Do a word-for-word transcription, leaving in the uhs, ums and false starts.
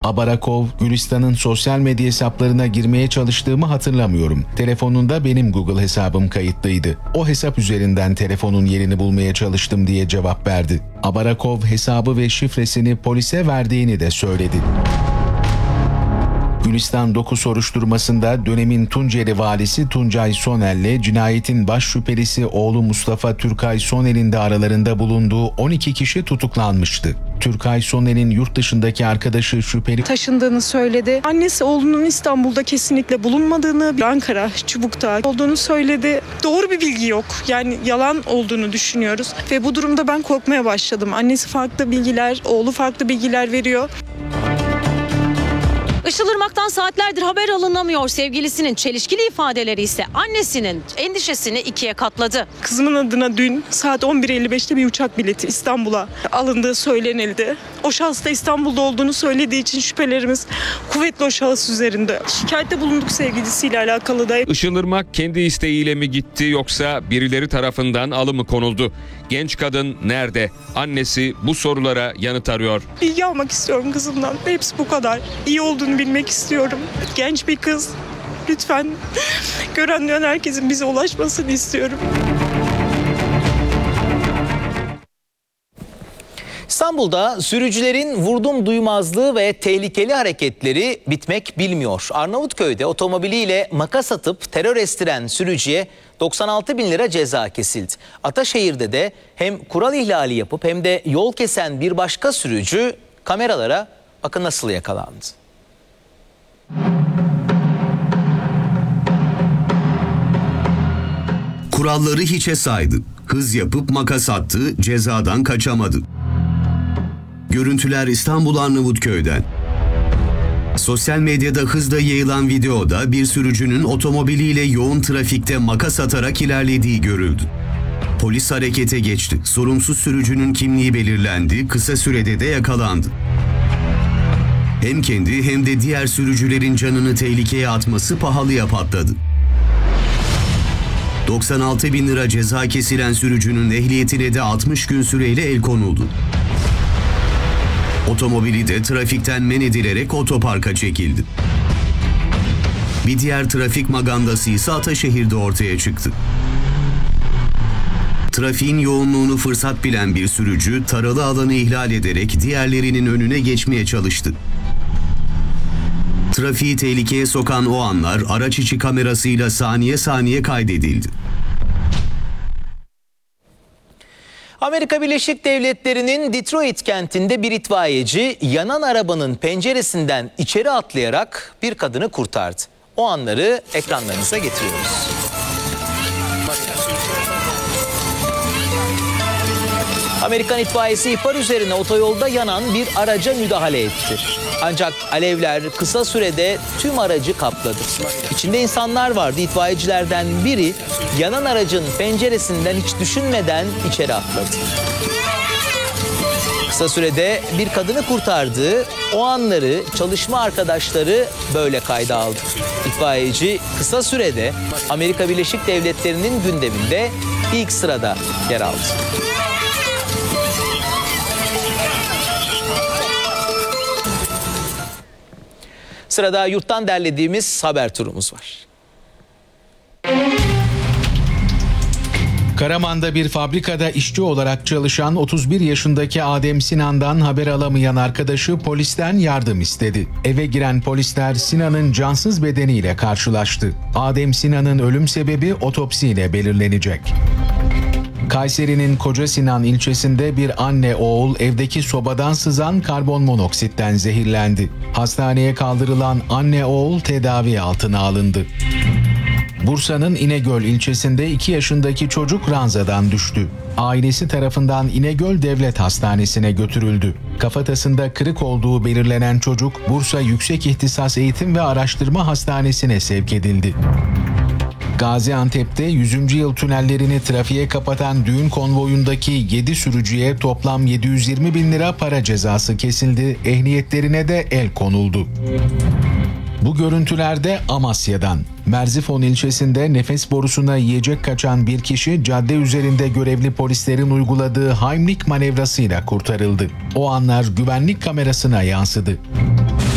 Abarakov, Gülistan'ın sosyal medya hesaplarına girmeye çalıştığımı hatırlamıyorum. Telefonunda benim Google hesabım kayıtlıydı. O hesap üzerinden telefonun yerini bulmaya çalıştım diye cevap verdi. Abarakov hesabı ve şifresini polise verdiğini de söyledi. Gülistan Doku soruşturmasında dönemin Tunceli valisi Tuncay Sonel'le cinayetin baş şüphelisi oğlu Mustafa Türkay Sonel'in de aralarında bulunduğu on iki kişi tutuklanmıştı. Türkay Sonel'in yurt dışındaki arkadaşı şüpheli taşındığını söyledi. Annesi oğlunun İstanbul'da kesinlikle bulunmadığını, Ankara, Çubuk'ta olduğunu söyledi. Doğru bir bilgi yok. Yani yalan olduğunu düşünüyoruz. Ve bu durumda ben korkmaya başladım. Annesi farklı bilgiler, oğlu farklı bilgiler veriyor. Işılırmak'tan saatlerdir haber alınamıyor. Sevgilisinin çelişkili ifadeleri ise annesinin endişesini ikiye katladı. Kızımın adına dün saat on bir elli beşte bir uçak bileti İstanbul'a alındığı söylenildi. O şahıs da İstanbul'da olduğunu söylediği için şüphelerimiz kuvvetli o şahıs üzerinde. Şikayette bulunduk sevgilisiyle alakalı da. Işılırmak kendi isteğiyle mi gitti yoksa birileri tarafından alı mı konuldu? Genç kadın nerede? Annesi bu sorulara yanıt arıyor. Bilgi almak istiyorum kızımdan. Hepsi bu kadar. İyi olduğunu bilmek istiyorum. Genç bir kız. Lütfen gören duyan herkesin bize ulaşmasını istiyorum. İstanbul'da sürücülerin vurdum duymazlığı ve tehlikeli hareketleri bitmek bilmiyor. Arnavutköy'de otomobiliyle makas atıp terör estiren sürücüye doksan altı bin lira ceza kesildi. Ataşehir'de de hem kural ihlali yapıp hem de yol kesen bir başka sürücü kameralara bakın nasıl yakalandı. Kuralları hiçe saydı. Hız yapıp makas attı, cezadan kaçamadı. Görüntüler İstanbul Arnavutköy'den. Sosyal medyada hızla yayılan videoda bir sürücünün otomobiliyle yoğun trafikte makas atarak ilerlediği görüldü. Polis harekete geçti. Sorumsuz sürücünün kimliği belirlendi, kısa sürede de yakalandı. Hem kendi hem de diğer sürücülerin canını tehlikeye atması pahalıya patladı. doksan altı bin lira ceza kesilen sürücünün ehliyetine de altmış gün süreyle el konuldu. Otomobili de trafikten men edilerek otoparka çekildi. Bir diğer trafik magandası ise Ataşehir'de ortaya çıktı. Trafiğin yoğunluğunu fırsat bilen bir sürücü taralı alanı ihlal ederek diğerlerinin önüne geçmeye çalıştı. Trafiği tehlikeye sokan o anlar araç içi kamerasıyla saniye saniye kaydedildi. Amerika Birleşik Devletleri'nin Detroit kentinde bir itfaiyeci yanan arabanın penceresinden içeri atlayarak bir kadını kurtardı. O anları ekranlarınıza getiriyoruz. Amerikan itfaiyesi ihbar üzerine otoyolda yanan bir araca müdahale etti. Ancak alevler kısa sürede tüm aracı kapladı. İçinde insanlar vardı. İtfaiyecilerden biri yanan aracın penceresinden hiç düşünmeden içeri atladı. Kısa sürede bir kadını kurtardı. O anları çalışma arkadaşları böyle kayda aldı. İtfaiyeci kısa sürede Amerika Birleşik Devletleri'nin gündeminde ilk sırada yer aldı. Sırada yurttan derlediğimiz haber turumuz var. Karaman'da bir fabrikada işçi olarak çalışan otuz bir yaşındaki Adem Sinan'dan haber alamayan arkadaşı polisten yardım istedi. Eve giren polisler Sinan'ın cansız bedeniyle karşılaştı. Adem Sinan'ın ölüm sebebi otopsiyle belirlenecek. Kayseri'nin Kocasinan ilçesinde bir anne oğul evdeki sobadan sızan karbon monoksitten zehirlendi. Hastaneye kaldırılan anne oğul tedavi altına alındı. Bursa'nın İnegöl ilçesinde iki yaşındaki çocuk ranzadan düştü. Ailesi tarafından İnegöl Devlet Hastanesi'ne götürüldü. Kafatasında kırık olduğu belirlenen çocuk Bursa Yüksek İhtisas Eğitim ve Araştırma Hastanesi'ne sevk edildi. Gaziantep'te yüzüncü yıl tünellerini trafiğe kapatan düğün konvoyundaki yedi sürücüye toplam yedi yüz yirmi bin lira para cezası kesildi, ehliyetlerine de el konuldu. Bu görüntülerde Amasya'dan. Merzifon ilçesinde nefes borusuna yiyecek kaçan bir kişi cadde üzerinde görevli polislerin uyguladığı Heimlich manevrasıyla kurtarıldı. O anlar güvenlik kamerasına yansıdı.